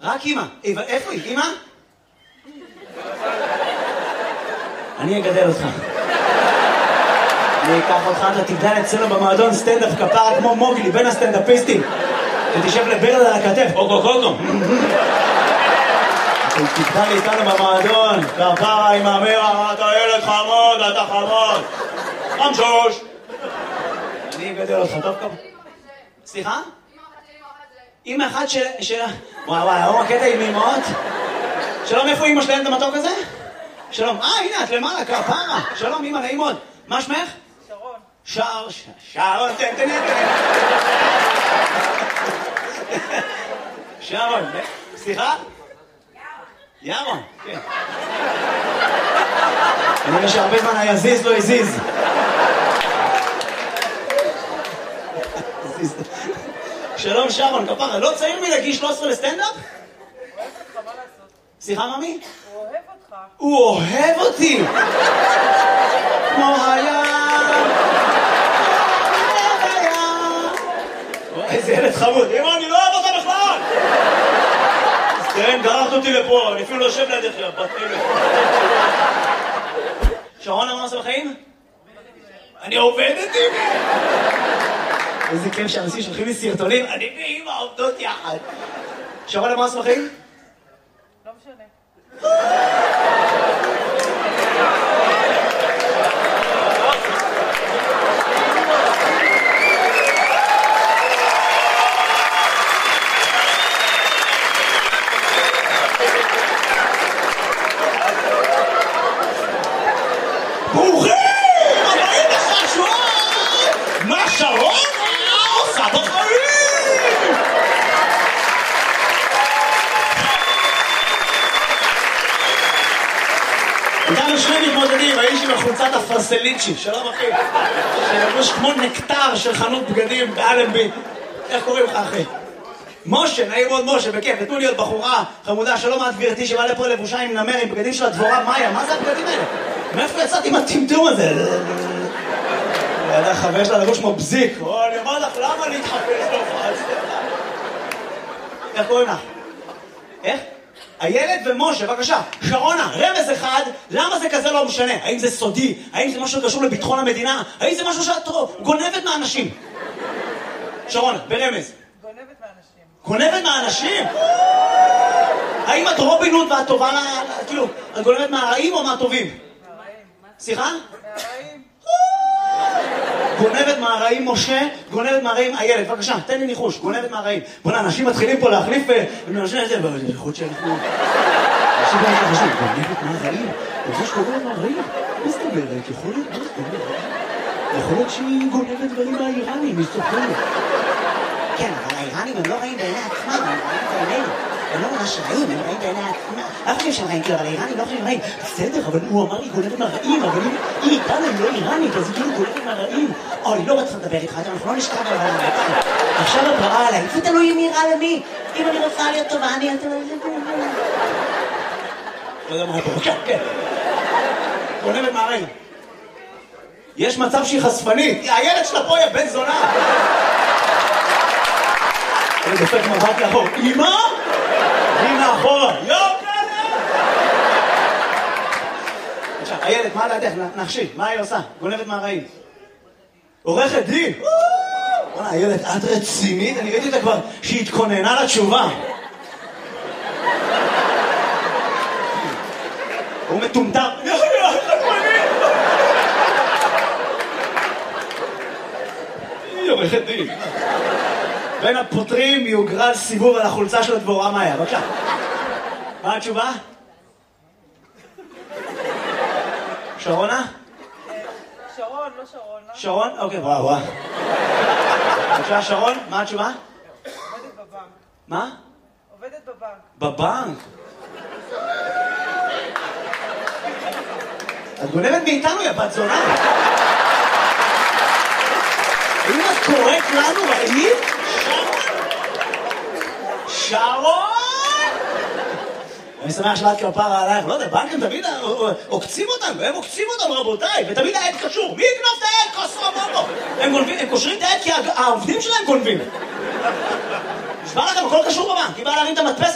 רק אמא. איפה היא? אמא? אני אגדל אותך. אני אקח אותך, אתה תגדל אצלנו במועדון סטנדאפ כפרה כמו מוגלי, בין הסטנדאפיסטים. ותשב לברד על הכתף, קוקו. תגדל איתנו במועדון, כפרה עם אמרה, אתה ילד חמוד, אתה חמוד. חמשוש. אני אגדל אותך, טוב כמה. סליחה? אמא אחת של... וואי, הוא הקטע עם אמאות? שלום, איפה אמא שלהם את המתוק הזה? שלום, הנה, את למעלה, כפרה. שלום, אמא, נעים מאוד. מה שמך? שרון. שרון, תן. שרון, סליחה? ירון, כן. אני רואה שהרבה זמן היה זיז, לא הזיז. שלום שרון, כפרה, לא צעיר מלגיל 13 לסטנדאפ? הוא אוהב אותך, מה לעשות? סליחה, ממי? הוא אוהב אותך. הוא אוהב אותי! כמו איזה ילד חמוד. אמא, אני לא אוהב אותה בכלל! סטרן, גררת אותי לפה, אני אפילו לא יושב לידך, בטלת. שרון, מה עושה בחיים? אני עובדת עם איזה כיף שאנשים שולחים לי סרטונים, אני ואמא עובדות יחד. שרון, מה עושה בחיים? לא משנה. איתנו שני מתמודדים, האיש עם החולצת הפרסליצ'י, שלום אחי, שלבוש כמו נקטר של חנות בגדים באלנבי. איך קוראים לך אחי? משה, נעים מאוד משה, בכיף, נתנו לי עוד בחורה חמודה, שלום את גברתי שבא לפה לבושה עם נמר, עם בגדים של הדבורה מאיה, מה זה הבגדים האלה? מאיפה יצאתי עם הטמטום הזה? חבר שלה לבוש כמו בזיק, אני אומר לך, למה להתחפש לו? איך קוראים לך? איך? הילד ומשה, בבקשה, שרונה, רמז אחד, למה זה כזה לא משנה? האם זה סודי? האם זה משהו קשור לביטחון המדינה? האם זה משהו שאת גונבת מהאנשים? שרונה, ברמז. גונבת מהאנשים? האם את רובין הוד ואת טובה כאילו, את גונבת מהרעים או מהטובים? מהרעים. סליחה? מהרעים. גונבת מהרעים משה, גונבת מהרעים הילד, בבקשה, תן לי ניחוש, גונבת מהרעים. בוא'נה, אנשים מתחילים פה להחליף ונאנשים את זה, יכול להיות שאנחנו... אנשים גם חשוב, גונבת מהרעים? ממש גונבת מהרעים? מה זאת אומרת? יכול להיות שהיא גונבת דברים מהאיראנים, היא סוחרת. כן, אבל האיראנים הם לא רעים בעיני עצמם, הם רעים בעינינו. הם לא ממש רעים, הם רעים בעיני עצמם. אנחנו חושבים שהם רעים, אבל האיראנים לא חושבים רעים. בסדר, אבל הוא אמר לי גונבת מהרעים, אבל היא איתנו, היא לא איראנית, אז היא כאילו גונבת מהרעים. אני לא רוצה לדבר איתך, אנחנו לא נשכב על העולם. עכשיו את רעה עליי, זה תלוי אם נראה למי. אם אני רוצה להיות טובה, אני אתן לזה. לא יודע מה פה, כן. גונבת מהרעים. יש מצב שהיא חשפנית. הילד שלה פה היא בן זונה. אני דופק מבט לאחור. אמא? אמא אחורה. עכשיו, הילד, מה לדעתך? נחשי, מה היא עושה? גונבת מהרעים. עורכת דין. וואלה, הילד, את רצינית? אני ראיתי אותה כבר שהיא התכוננה לתשובה. הוא מטומטם. היא עורכת דין. בין הפותרים יוגרל סיבוב על החולצה של הדבורה מאיה. בבקשה. מה התשובה? שרונה? שרון, לא שרון. שרון? אוקיי, וואו. בבקשה, שרון, מה התשובה? עובדת בבנק. מה? עובדת בבנק. בבנק? את גונבת מאיתנו, יא בת זונה. האם את קוראת לנו רעים? שרון! אני שמח שלאת כפרה עלייך, לא יודע, בנקים תמיד עוקצים אותנו, הם עוקצים אותנו רבותיי, ותמיד העד קשור. מי יקנוב את העד? כוסו הבובו. הם קושרים את העד כי העובדים שלהם גונבים. נשמע לכם, הכל קשור בבנק, היא באה להרים את המדפסת,